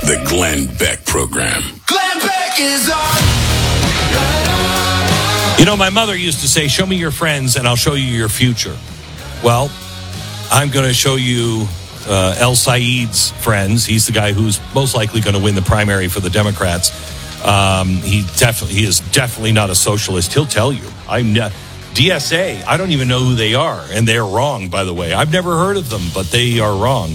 The Glenn Beck Program. Glenn Beck is on. You know, my mother used to say, show me your friends and I'll show you your future. Well, I'm going to show you El Said's friends. He's the guy who's most likely going to win the primary for the Democrats. He is definitely not a socialist. He'll tell you. I'm not. DSA, I don't even know who they are, and they're wrong, by the way. I've never heard of them, but they are wrong.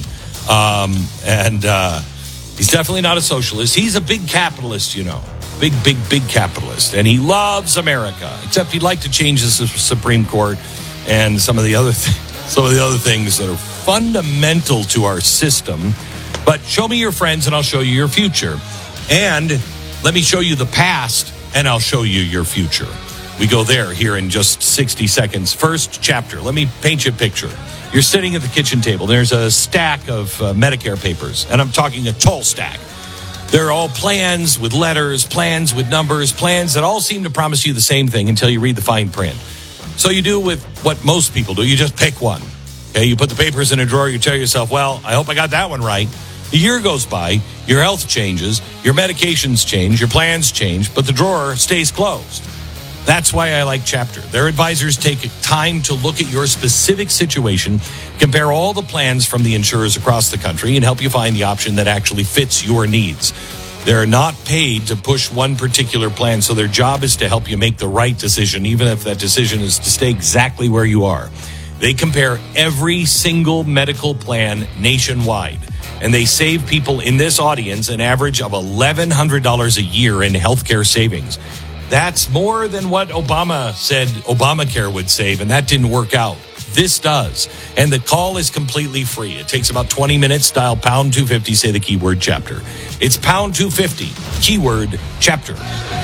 He's definitely not a socialist. He's a big capitalist, you know. Big capitalist. And he loves America, except he'd like to change the Supreme Court and some of the other things that are fundamental to our system. But show me your friends, and I'll show you your future. And let me show you the past, and I'll show you your future. We go there here in just 60 seconds. First chapter. Let me paint you a picture. You're sitting at the kitchen table. There's a stack of Medicare papers, and I'm talking a tall stack. They're all plans with letters, plans with numbers, plans that all seem to promise you the same thing until you read the fine print. So you do with what most people do. You just pick one. Okay, you put the papers in a drawer. You tell yourself, well, I hope I got that one right. A year goes by. Your health changes. Your medications change. Your plans change. But the drawer stays closed. That's why I like Chapter. Their advisors take time to look at your specific situation, compare all the plans from the insurers across the country, and help you find the option that actually fits your needs. They're not paid to push one particular plan, so their job is to help you make the right decision, even if that decision is to stay exactly where you are. They compare every single medical plan nationwide, and they save people in this audience an average of $1,100 a year in healthcare savings. That's more than what Obama said Obamacare would save, and that didn't work out. This does. And the call is completely free. It takes about 20 minutes. Dial pound 250, say the keyword chapter. It's pound 250, keyword chapter.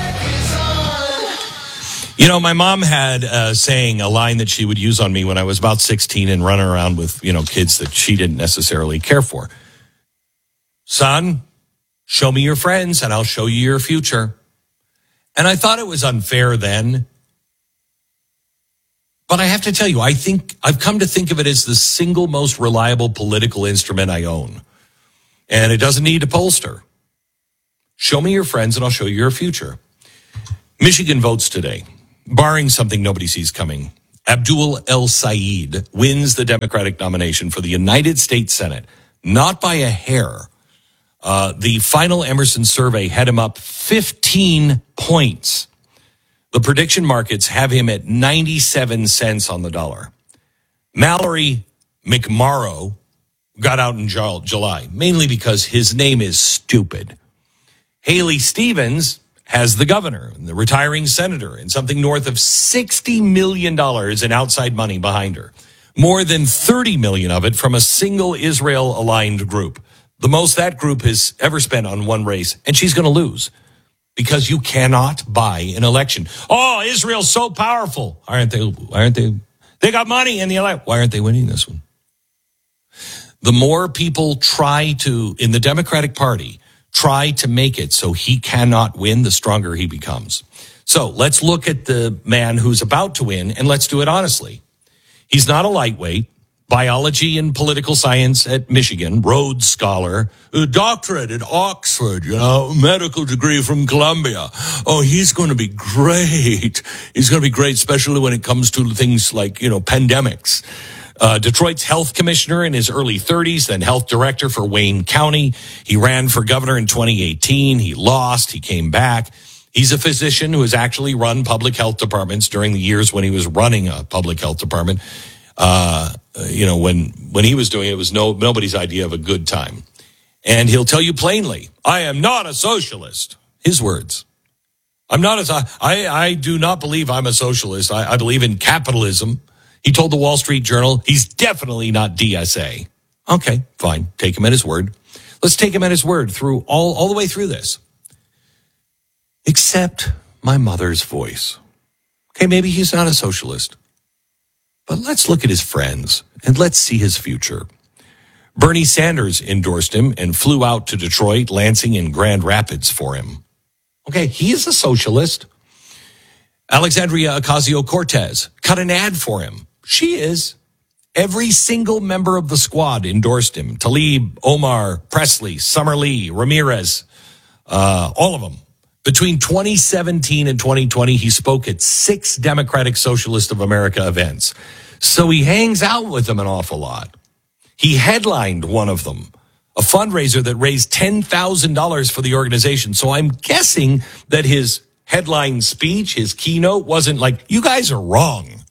You know, my mom had a saying, a line that she would use on me when I was about 16 and running around with, kids that she didn't necessarily care for. Son, show me your friends and I'll show you your future. And I thought it was unfair then. But I have to tell you, I've come to think of it as the single most reliable political instrument I own. And it doesn't need a pollster. Show me your friends and I'll show you your future. Michigan votes today, barring something nobody sees coming. Abdul El Said wins the Democratic nomination for the United States Senate, not by a hair. The final Emerson survey had him up 15 points. The prediction markets have him at 97 cents on the dollar. Mallory McMorrow got out in July, mainly because his name is stupid. Haley Stevens has the governor, the retiring senator, and something north of $60 million in outside money behind her. More than $30 million of it from a single Israel-aligned group. The most that group has ever spent on one race, and she's going to lose because you cannot buy an election. Oh, Israel's so powerful. Aren't they? They got money in the election. Why aren't they winning this one? The more people in the Democratic Party, try to make it so he cannot win, the stronger he becomes. So let's look at the man who's about to win, and let's do it honestly. He's not a lightweight. Biology and political science at Michigan, Rhodes Scholar, a doctorate at Oxford, medical degree from Columbia. Oh, he's going to be great. He's going to be great, especially when it comes to things like, pandemics. Detroit's health commissioner in his early 30s, then health director for Wayne County. He ran for governor in 2018. He lost. He came back. He's a physician who has actually run public health departments during the years when he was running a public health department. When he was doing it, it was nobody's idea of a good time. And he'll tell you plainly, I am not a socialist. His words. I do not believe I'm a socialist. I believe in capitalism. He told the Wall Street Journal he's definitely not DSA. Okay, fine. Take him at his word. Let's take him at his word through all the way through this. Except my mother's voice. Okay, maybe he's not a socialist. But let's look at his friends and let's see his future. Bernie Sanders endorsed him and flew out to Detroit, Lansing, and Grand Rapids for him. Okay, he is a socialist. Alexandria Ocasio-Cortez cut an ad for him. She is. Every single member of the squad endorsed him. Tlaib, Omar, Presley, Summer Lee, Ramirez, all of them. Between 2017 and 2020, he spoke at 6 Democratic Socialist of America events. So he hangs out with them an awful lot. He headlined one of them, a fundraiser that raised $10,000 for the organization. So I'm guessing that his headline speech, his keynote, wasn't like, you guys are wrong.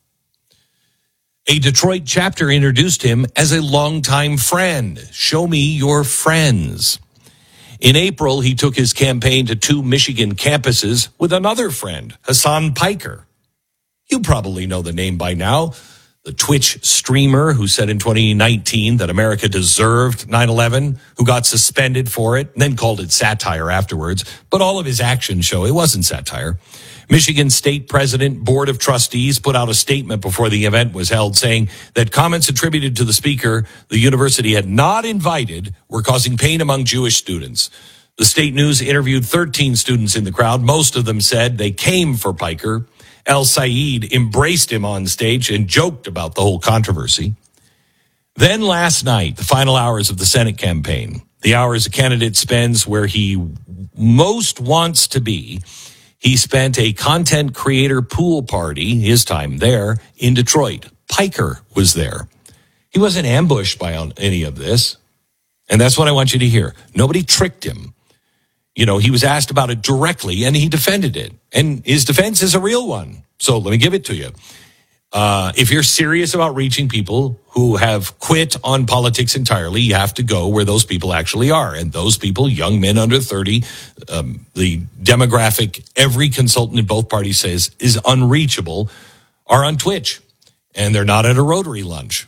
A Detroit chapter introduced him as a longtime friend. Show me your friends. In April, he took his campaign to 2 Michigan campuses with another friend, Hassan Piker. You probably know the name by now. The Twitch streamer who said in 2019 that America deserved 9/11, who got suspended for it, and then called it satire afterwards. But all of his actions show it wasn't satire. Michigan State President Board of Trustees put out a statement before the event was held saying that comments attributed to the speaker the university had not invited were causing pain among Jewish students. The State News interviewed 13 students in the crowd. Most of them said they came for Piker. El Said embraced him on stage and joked about the whole controversy. Then last night, the final hours of the Senate campaign, the hours a candidate spends where he most wants to be, he spent a content creator pool party, his time there, in Detroit. Piker was there. He wasn't ambushed by any of this. And that's what I want you to hear. Nobody tricked him. You know, he was asked about it directly, and he defended it. And his defense is a real one. So let me give it to you. If you're serious about reaching people who have quit on politics entirely, you have to go where those people actually are. And those people, young men under 30, the demographic every consultant in both parties says is unreachable, are on Twitch. And they're not at a Rotary lunch.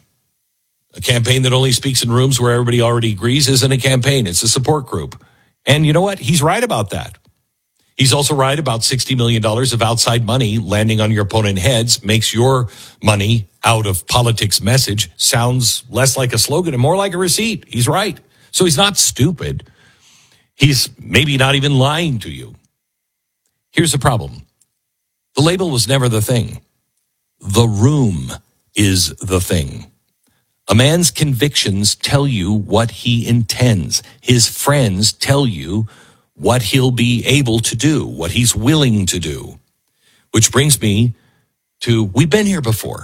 A campaign that only speaks in rooms where everybody already agrees isn't a campaign. It's a support group. And you know what? He's right about that. He's also right about $60 million of outside money landing on your opponent's heads makes your money out of politics message sounds less like a slogan and more like a receipt. He's right. So he's not stupid. He's maybe not even lying to you. Here's the problem. The label was never the thing. The room is the thing. A man's convictions tell you what he intends. His friends tell you what he'll be able to do, what he's willing to do. Which brings me to, we've been here before.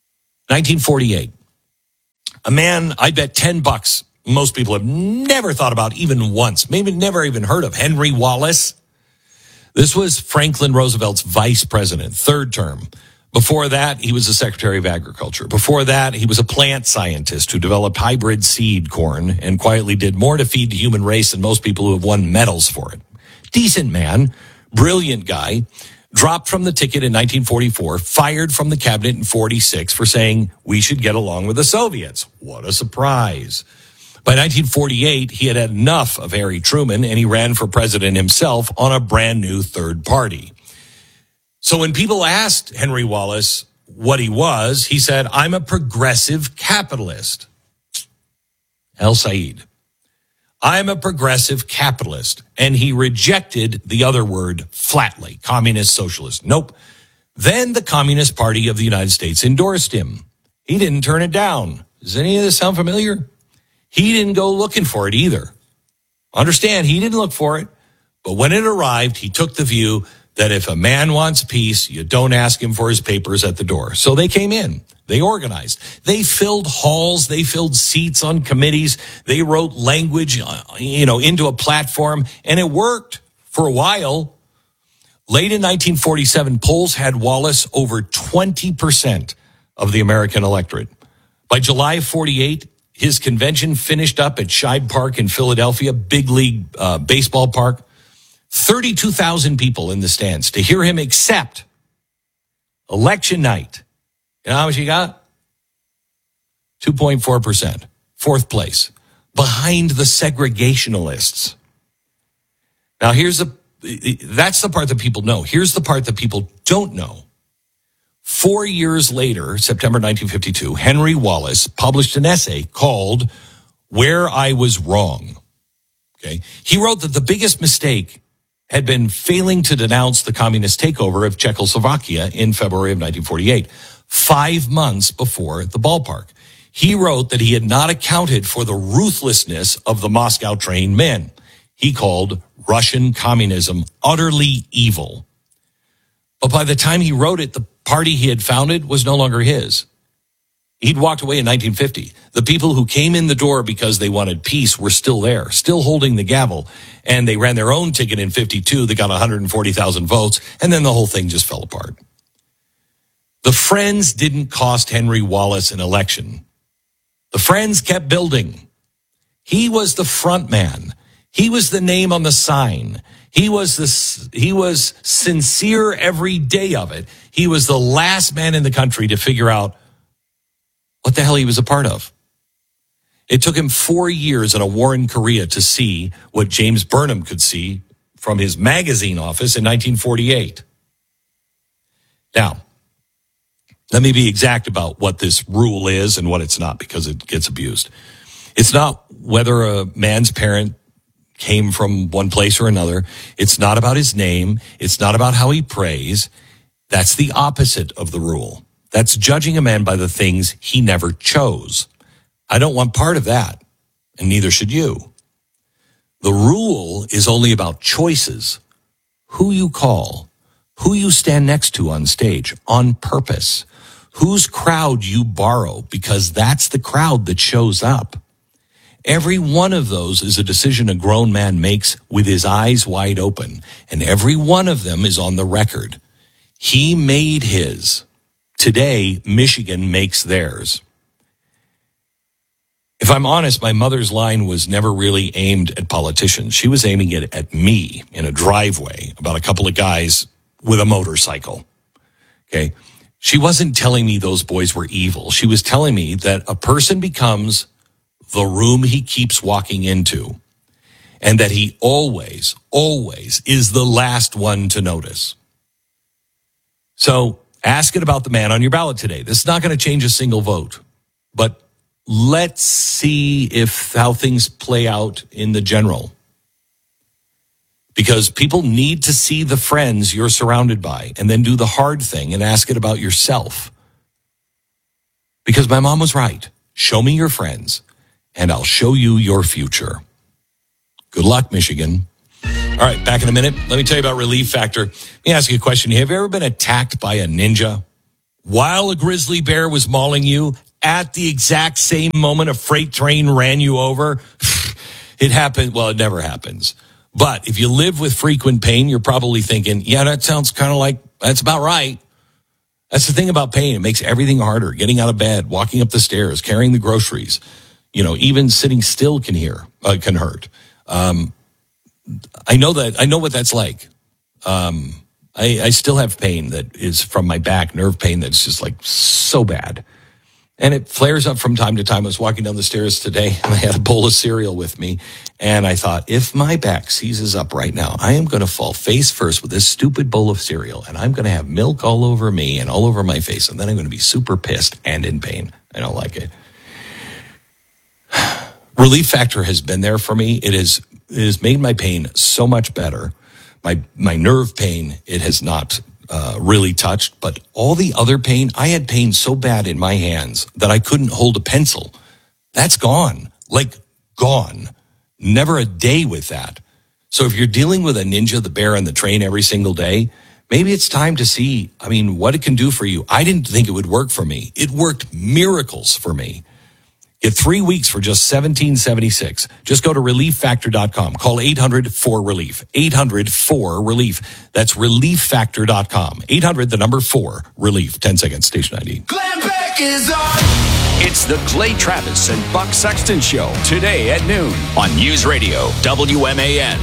1948. A man, I bet $10, most people have never thought about even once, maybe never even heard of, Henry Wallace. This was Franklin Roosevelt's vice president, 3rd term. Before that, he was the Secretary of Agriculture. Before that, he was a plant scientist who developed hybrid seed corn and quietly did more to feed the human race than most people who have won medals for it. Decent man, brilliant guy, dropped from the ticket in 1944, fired from the cabinet in 46 for saying we should get along with the Soviets. What a surprise. By 1948, he had had enough of Harry Truman and he ran for president himself on a brand new third party. So when people asked Henry Wallace what he was, he said, I'm a progressive capitalist. El Said. I'm a progressive capitalist. And he rejected the other word flatly, communist socialist. Nope. Then the Communist Party of the United States endorsed him. He didn't turn it down. Does any of this sound familiar? He didn't go looking for it either. Understand, he didn't look for it. But when it arrived, he took the view that if a man wants peace, you don't ask him for his papers at the door. So they came in. They organized. They filled halls. They filled seats on committees. They wrote language, into a platform, and it worked for a while. Late in 1947, polls had Wallace over 20% of the American electorate. By July of 48, his convention finished up at Shibe Park in Philadelphia, big league baseball park. 32,000 people in the stands to hear him accept election night. You know how much he got? 2.4%. 4th place. Behind the segregationalists. Now that's the part that people know. Here's the part that people don't know. 4 years later, September 1952, Henry Wallace published an essay called Where I Was Wrong. Okay. He wrote that the biggest mistake had been failing to denounce the communist takeover of Czechoslovakia in February of 1948, 5 months before the ballpark. He wrote that he had not accounted for the ruthlessness of the Moscow-trained men. He called Russian communism utterly evil. But by the time he wrote it, the party he had founded was no longer his. He'd walked away in 1950. The people who came in the door because they wanted peace were still there, still holding the gavel. And they ran their own ticket in 52 that got 140,000 votes, and then the whole thing just fell apart. The Friends didn't cost Henry Wallace an election. The Friends kept building. He was the front man. He was the name on the sign. He was sincere every day of it. He was the last man in the country to figure out what the hell he was a part of. It took him 4 years in a war in Korea to see what James Burnham could see from his magazine office in 1948. Now, let me be exact about what this rule is and what it's not, because it gets abused. It's not whether a man's parent came from one place or another. It's not about his name. It's not about how he prays. That's the opposite of the rule. That's judging a man by the things he never chose. I don't want part of that, and neither should you. The rule is only about choices. Who you call, who you stand next to on stage, on purpose, whose crowd you borrow, because that's the crowd that shows up. Every one of those is a decision a grown man makes with his eyes wide open, and every one of them is on the record. He made his. Today, Michigan makes theirs. If I'm honest, my mother's line was never really aimed at politicians. She was aiming it at me in a driveway about a couple of guys with a motorcycle. Okay. She wasn't telling me those boys were evil. She was telling me that a person becomes the room he keeps walking into, and that he always, always is the last one to notice. So ask it about the man on your ballot today. This is not going to change a single vote, but let's see how things play out in the general. Because people need to see the friends you're surrounded by, and then do the hard thing and ask it about yourself. Because my mom was right. Show me your friends, and I'll show you your future. Good luck, Michigan. All right, back in a minute. Let me tell you about Relief Factor. Let me ask you a question. Have you ever been attacked by a ninja while a grizzly bear was mauling you? At the exact same moment a freight train ran you over? It happened. Well, it never happens. But if you live with frequent pain, you're probably thinking, yeah, that sounds kind of like, that's about right. That's the thing about pain. It makes everything harder. Getting out of bed, walking up the stairs, carrying the groceries. Even sitting still can hurt. I know what that's like. I still have pain that is from my back, nerve pain that's just like so bad. And it flares up from time to time. I was walking down the stairs today and I had a bowl of cereal with me. And I thought, if my back seizes up right now, I am going to fall face first with this stupid bowl of cereal. And I'm going to have milk all over me and all over my face. And then I'm going to be super pissed and in pain. I don't like it. Relief Factor has been there for me. It has made my pain so much better. My nerve pain, it has not really touched, but all the other pain, I had pain so bad in my hands that I couldn't hold a pencil. That's gone. Like gone. Never a day with that. So if you're dealing with a ninja, the bear, and the train every single day, maybe it's time to see, what it can do for you. I didn't think it would work for me. It worked miracles for me. Get 3 weeks for just $17.76. Just go to relieffactor.com. Call 800-4RELIEF. 800-4RELIEF. That's relieffactor.com. 800-4RELIEF. 10 seconds. Station ID. Glenn Beck is on. It's the Clay Travis and Buck Sexton Show today at noon on News Radio WMAN.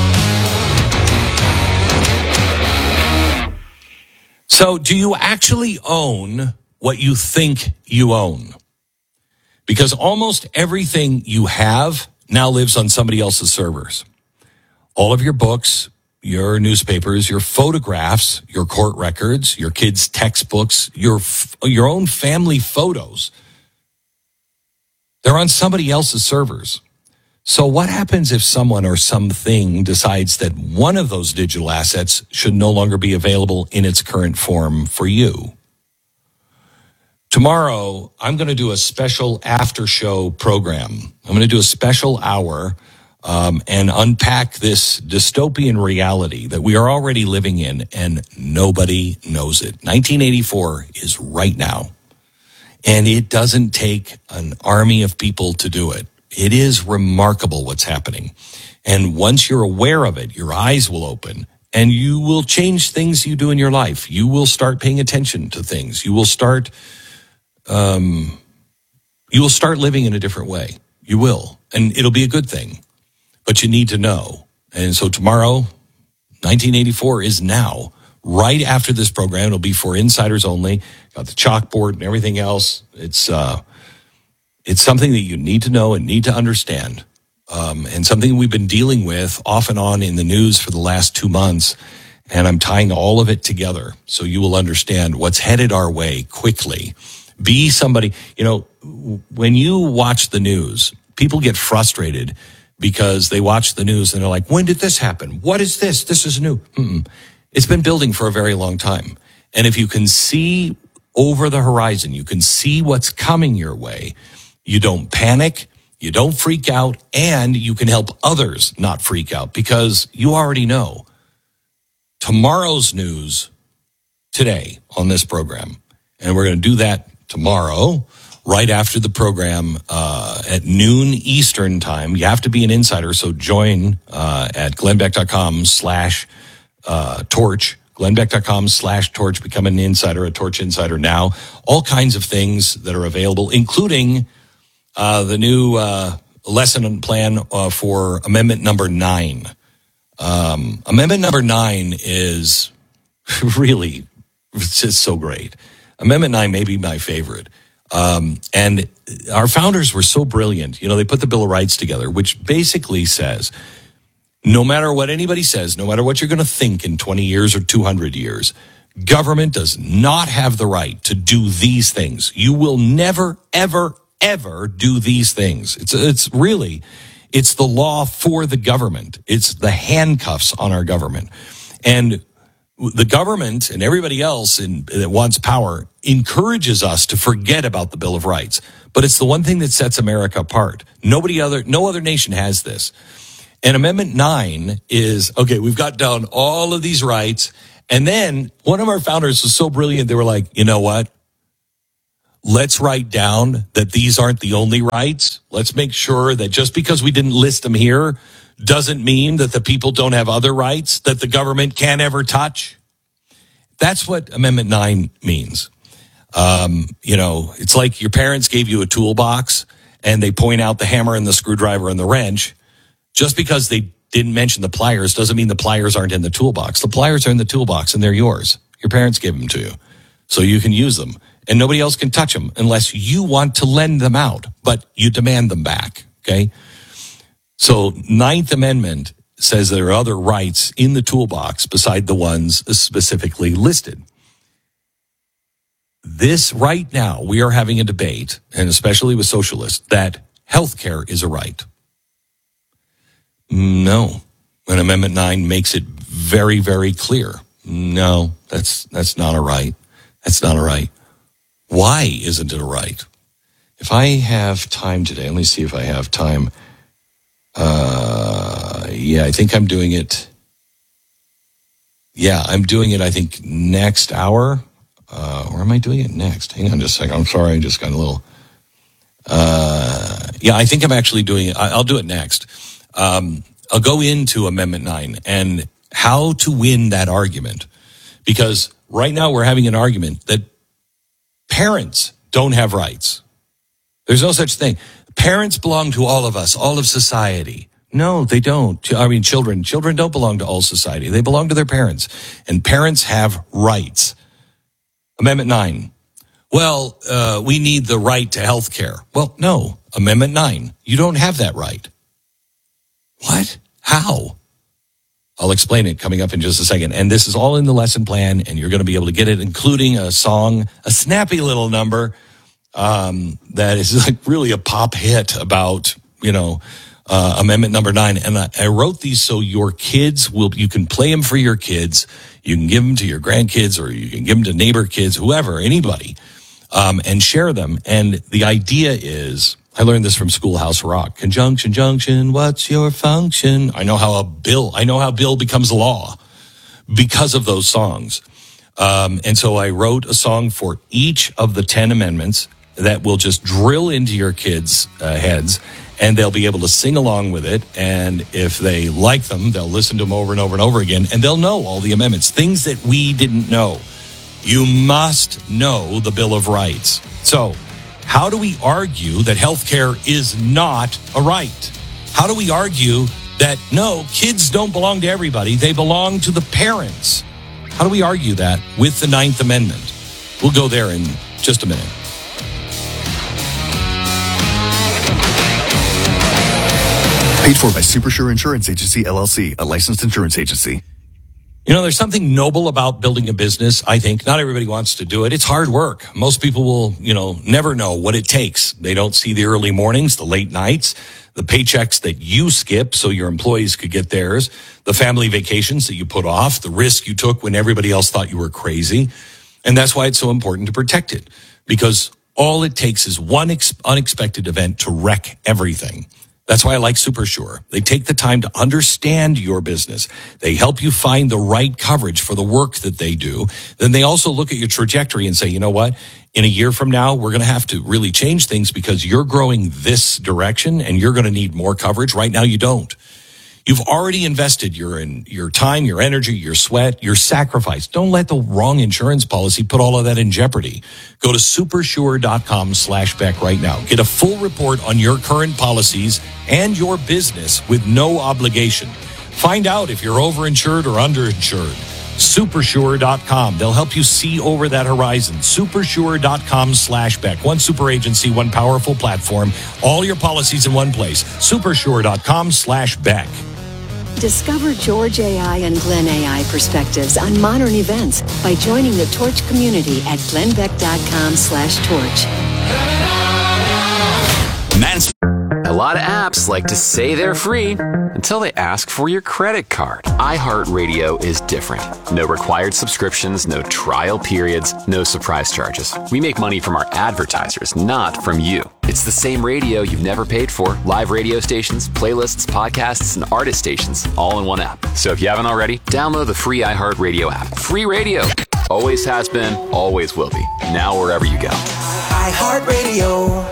So do you actually own what you think you own? Because almost everything you have now lives on somebody else's servers. All of your books, your newspapers, your photographs, your court records, your kids' textbooks, your own family photos. They're on somebody else's servers. So what happens if someone or something decides that one of those digital assets should no longer be available in its current form for you? Tomorrow, I'm going to do a special after show program. I'm going to do a special hour and unpack this dystopian reality that we are already living in, and nobody knows it. 1984 is right now, and it doesn't take an army of people to do it. It is remarkable what's happening. And once you're aware of it, your eyes will open, and you will change things you do in your life. You will start paying attention to things. You will start living in a different way. You will, and it'll be a good thing. But you need to know. And so tomorrow, 1984 is now, right after this program. It'll be for insiders only. Got the chalkboard and everything else. It's something that you need to know and need to understand. And something we've been dealing with off and on in the news for the last 2 months. And I'm tying all of it together so you will understand what's headed our way quickly. Be somebody, when you watch the news, people get frustrated because they watch the news and they're like, when did this happen? What is this? This is new. It's been building for a very long time. And if you can see over the horizon, you can see what's coming your way, you don't panic, you don't freak out, and you can help others not freak out because you already know tomorrow's news today on this program. And we're going to do that tomorrow, right after the program at noon Eastern time. You have to be an insider, so join at glennbeck.com/torch, glennbeck.com/torch. Become an insider, a Torch Insider now. All kinds of things that are available, including the new lesson plan for Amendment number 9. Amendment number 9 is really, it's just so great. Amendment 9 may be my favorite. And our founders were so brilliant. They put the Bill of Rights together, which basically says, no matter what anybody says, no matter what you're going to think in 20 years or 200 years, government does not have the right to do these things. You will never, ever, ever do these things. It's the law for the government. It's the handcuffs on our government. And the government and everybody else that wants power encourages us to forget about the Bill of Rights. But it's the one thing that sets America apart. No other nation has this. And Amendment 9 is, okay, we've got down all of these rights. And then one of our founders was so brilliant, they were like, you know what? Let's write down that these aren't the only rights. Let's make sure that just because we didn't list them here doesn't mean that the people don't have other rights that the government can't ever touch. That's what Amendment 9 means. It's like your parents gave you a toolbox and they point out the hammer and the screwdriver and the wrench. Just because they didn't mention the pliers doesn't mean the pliers aren't in the toolbox. The pliers are in the toolbox and they're yours. Your parents gave them to you so you can use them. And nobody else can touch them unless you want to lend them out, but you demand them back, okay? So Ninth Amendment says there are other rights in the toolbox beside the ones specifically listed. This right now, we are having a debate, and especially with socialists, that healthcare is a right. No. And Amendment 9 makes it very, very clear. No, that's not a right. That's not a right. Why isn't it a right? If I have time today, let me see if I have time. I think I'm doing it. Yeah, I'm doing it, I think, next hour. Or am I doing it next? Hang on just a second. I'm sorry, I just got a little... I think I'm actually doing it. I'll do it next. I'll go into Amendment 9 and how to win that argument. Because right now we're having an argument that parents don't have rights. There's no such thing. Parents belong to all of us, all of society. No, they don't. I mean, children don't belong to all society. They belong to their parents. And parents have rights. Amendment 9. Well, we need the right to health care. Well, no. Amendment 9. You don't have that right. What? How? I'll explain it coming up in just a second. And this is all in the lesson plan, and you're going to be able to get it, including a song, a snappy little number that is like really a pop hit about, Amendment number 9. And I wrote these so your kids you can play them for your kids. You can give them to your grandkids, or you can give them to neighbor kids, whoever, anybody. and share them. And the idea is, I learned this from Schoolhouse Rock. Conjunction, junction, what's your function? I know how Bill becomes law because of those songs. And so I wrote a song for each of the 10 amendments that will just drill into your kids' heads, and they'll be able to sing along with it. And if they like them, they'll listen to them over and over and over again, and they'll know all the amendments, things that we didn't know. You must know the Bill of Rights. So how do we argue that healthcare is not a right? How do we argue that, no, kids don't belong to everybody, they belong to the parents? How do we argue that with the 9th Amendment? We'll go there in just a minute. Paid for by Supersure Insurance Agency, LLC, a licensed insurance agency. You know, there's something noble about building a business, I think. Not everybody wants to do it. It's hard work. Most people will, never know what it takes. They don't see the early mornings, the late nights, the paychecks that you skip so your employees could get theirs, the family vacations that you put off, the risk you took when everybody else thought you were crazy. And that's why it's so important to protect it, because all it takes is one unexpected event to wreck everything. That's why I like Supersure. They take the time to understand your business. They help you find the right coverage for the work that they do. Then they also look at your trajectory and say, you know what? In a year from now, we're going to have to really change things because you're growing this direction and you're going to need more coverage. Right now, you don't. You've already invested your time, your energy, your sweat, your sacrifice. Don't let the wrong insurance policy put all of that in jeopardy. Go to supersure.com/Beck right now. Get a full report on your current policies and your business with no obligation. Find out if you're overinsured or underinsured. Supersure.com. They'll help you see over that horizon. Supersure.com/Beck. One super agency, one powerful platform. All your policies in one place. Supersure.com/Beck. Discover George AI and Glenn AI perspectives on modern events by joining the Torch community at glennbeck.com/torch. A lot of apps like to say they're free until they ask for your credit card. iHeartRadio is different. No required subscriptions, no trial periods, no surprise charges. We make money from our advertisers, not from you. It's the same radio you've never paid for. Live radio stations, playlists, podcasts, and artist stations, all in one app. So if you haven't already, download the free iHeartRadio app. Free radio. Always has been, always will be. Now wherever you go. iHeartRadio.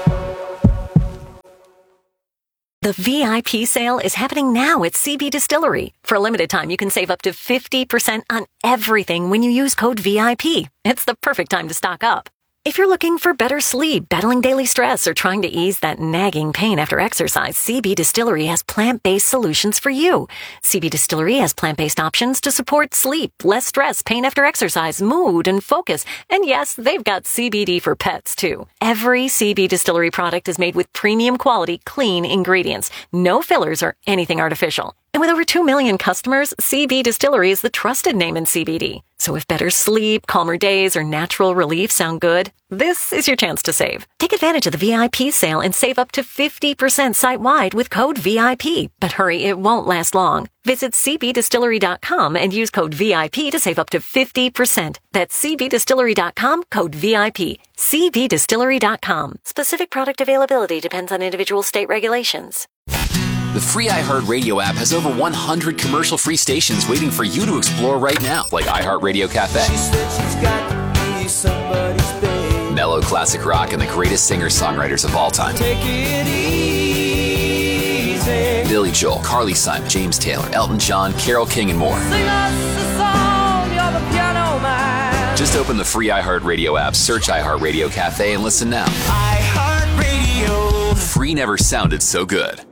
The VIP sale is happening now at CB Distillery. For a limited time, you can save up to 50% on everything when you use code VIP. It's the perfect time to stock up. If you're looking for better sleep, battling daily stress, or trying to ease that nagging pain after exercise, CB Distillery has plant-based solutions for you. CB Distillery has plant-based options to support sleep, less stress, pain after exercise, mood, and focus. And yes, they've got CBD for pets, too. Every CB Distillery product is made with premium quality, clean ingredients. No fillers or anything artificial. And with over 2 million customers, CB Distillery is the trusted name in CBD. So if better sleep, calmer days, or natural relief sound good, this is your chance to save. Take advantage of the VIP sale and save up to 50% site-wide with code VIP. But hurry, it won't last long. Visit cbdistillery.com and use code VIP to save up to 50%. That's cbdistillery.com, code VIP. cbdistillery.com. Specific product availability depends on individual state regulations. The free iHeartRadio app has over 100 commercial-free stations waiting for you to explore right now, like iHeartRadio Cafe, mellow classic rock, and the greatest singer-songwriters of all time. Billy Joel, Carly Simon, James Taylor, Elton John, Carole King, and more. Just open the free iHeartRadio app, search iHeartRadio Cafe, and listen now. iHeartRadio. Free never sounded so good.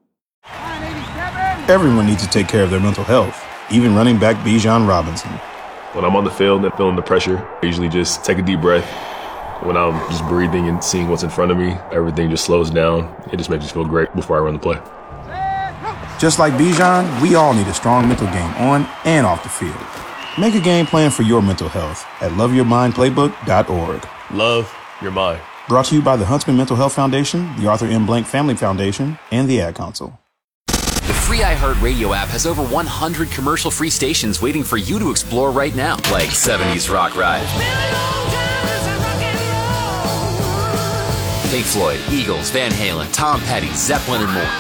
Everyone needs to take care of their mental health, even running back Bijan Robinson. When I'm on the field and feeling the pressure, I usually just take a deep breath. When I'm just breathing and seeing what's in front of me, everything just slows down. It just makes me feel great before I run the play. Just like Bijan, we all need a strong mental game on and off the field. Make a game plan for your mental health at loveyourmindplaybook.org. Love your mind. Brought to you by the Huntsman Mental Health Foundation, the Arthur M. Blank Family Foundation, and the Ad Council. The free iHeartRadio app has over 100 commercial-free stations waiting for you to explore right now, like 70s Rock Ride, Pink Floyd, Eagles, Van Halen, Tom Petty, Zeppelin, and more.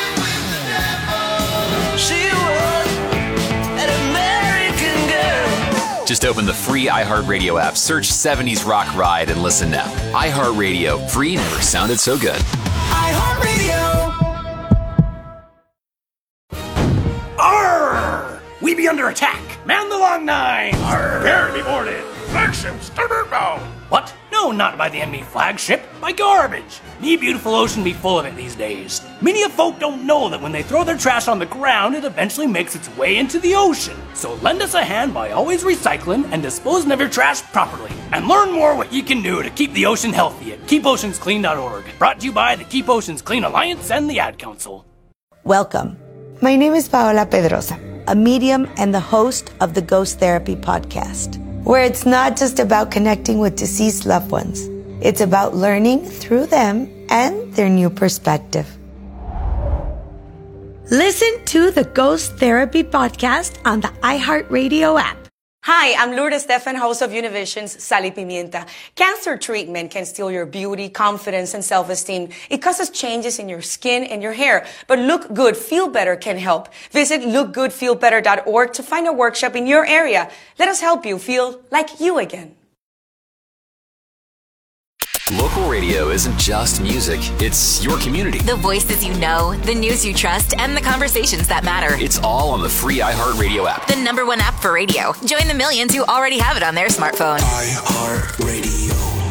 She was an American girl. Just open the free iHeartRadio app, search 70s Rock Ride, and listen now. iHeartRadio, free never sounded so good. iHeartRadio. Arr! We be under attack. Man the long nine. Arr! Prepare to be boarded. Flagship starboard bow. What? No, not by the enemy flagship. By garbage. Me beautiful ocean be full of it these days. Many of folk don't know that when they throw their trash on the ground, it eventually makes its way into the ocean. So lend us a hand by always recycling and disposing of your trash properly. And learn more what you can do to keep the ocean healthy at keepoceansclean.org. Brought to you by the Keep Oceans Clean Alliance and the Ad Council. Welcome. My name is Paola Pedrosa, a medium and the host of the Ghost Therapy podcast, where it's not just about connecting with deceased loved ones. It's about learning through them and their new perspective. Listen to the Ghost Therapy podcast on the iHeartRadio app. Hi, I'm Lourdes Stefan, host of Univision's Sal y Pimienta. Cancer treatment can steal your beauty, confidence, and self-esteem. It causes changes in your skin and your hair. But Look Good, Feel Better can help. Visit lookgoodfeelbetter.org to find a workshop in your area. Let us help you feel like you again. Local radio isn't just music, it's your community. The voices you know, the news you trust, and the conversations that matter. It's all on the free iHeartRadio app. The #1 app for radio. Join the millions who already have it on their smartphone. iHeartRadio.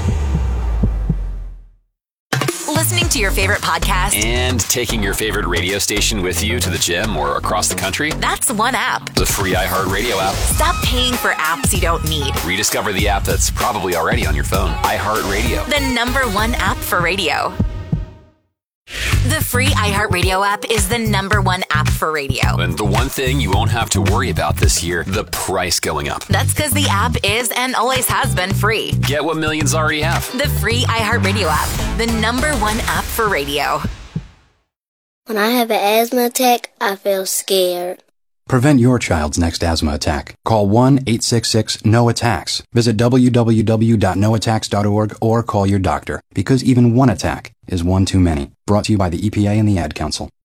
Listening to your favorite podcast and taking your favorite radio station with you to the gym or across the country. That's one app. The free iHeartRadio app. Stop paying for apps you don't need. Rediscover the app that's probably already on your phone. iHeartRadio. The #1 app for radio. The free iHeartRadio app is the #1 app for radio. And the one thing you won't have to worry about this year, the price going up. That's because the app is and always has been free. Get what millions already have. The free iHeartRadio app, the #1 app for radio. When I have an asthma attack, I feel scared. Prevent your child's next asthma attack. Call 1-866-NO-ATTACKS. Visit www.noattacks.org or call your doctor, because even one attack is one too many. Brought to you by the EPA and the Ad Council.